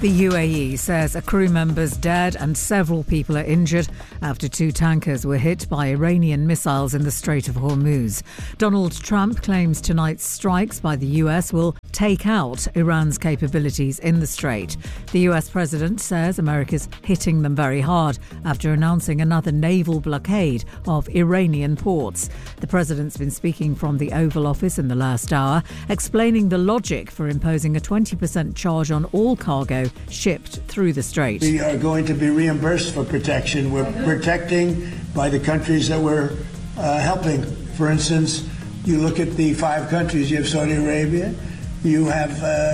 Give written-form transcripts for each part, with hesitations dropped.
The UAE says a crew member's dead and several people are injured after 2 tankers were hit by Iranian missiles in the Strait of Hormuz. Donald Trump claims tonight's strikes by the US will take out Iran's capabilities in the strait. The US president says America's hitting them very hard after announcing another naval blockade of Iranian ports. The president's been speaking from the Oval Office in the last hour, explaining the logic for imposing a 20% charge on all cargo shipped through the strait. We are going to be reimbursed for protection. We're protecting by the countries that we're helping. For instance, you look at the 5 countries. You have Saudi Arabia, you have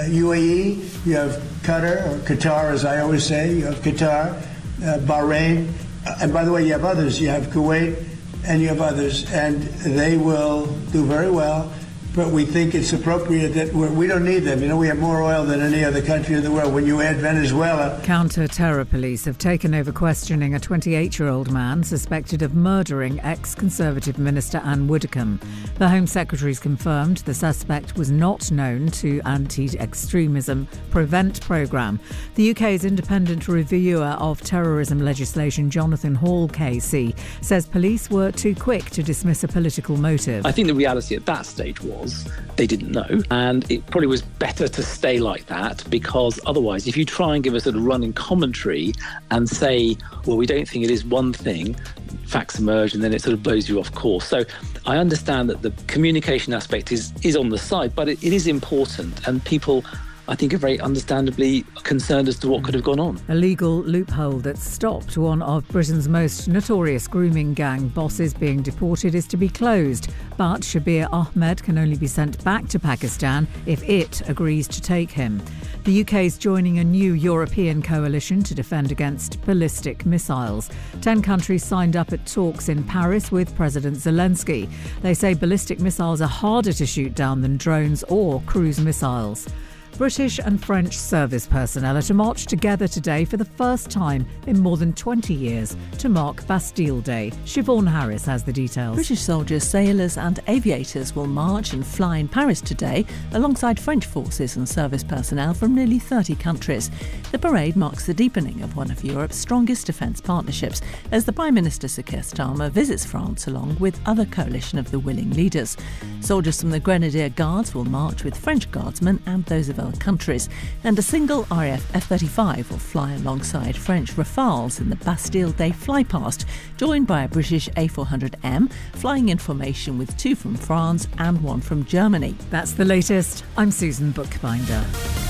UAE, you have Qatar, or Qatar as I always say, you have Qatar, Bahrain, and by the way, you have others. You have Kuwait, and you have others, and they will do very well. But we think it's appropriate that we don't need them. You know, we have more oil than any other country in the world. When you add Venezuela... Counter-terror police have taken over questioning a 28-year-old man suspected of murdering ex-Conservative Minister Anne Widdecombe. The Home Secretary's confirmed the suspect was not known to Anti-Extremism Prevent programme. The UK's independent reviewer of terrorism legislation, Jonathan Hall KC, says police were too quick to dismiss a political motive. I think the reality at that stage was they didn't know, and it probably was better to stay like that, because otherwise if you try and give a sort of running commentary and say, well, we don't think it is one thing, facts emerge, and then it sort of blows you off course. So I understand that the communication aspect is on the side, but it is important, and people, I think, are very understandably concerned as to what could have gone on. A legal loophole that stopped one of Britain's most notorious grooming gang bosses being deported is to be closed. But Shabir Ahmed can only be sent back to Pakistan if it agrees to take him. The UK is joining a new European coalition to defend against ballistic missiles. 10 countries signed up at talks in Paris with President Zelensky. They say ballistic missiles are harder to shoot down than drones or cruise missiles. British and French service personnel are to march together today for the first time in more than 20 years to mark Bastille Day. Siobhan Harris has the details. British soldiers, sailors and aviators will march and fly in Paris today alongside French forces and service personnel from nearly 30 countries. The parade marks the deepening of one of Europe's strongest defence partnerships as the Prime Minister Sir Keir Starmer visits France along with other coalition of the willing leaders. Soldiers from the Grenadier Guards will march with French guardsmen and those of other countries, and a single RAF F-35 will fly alongside French Rafales in the Bastille Day flypast, joined by a British A400M flying in formation with 2 from France and 1 from Germany. That's the latest. I'm Susan Bookbinder.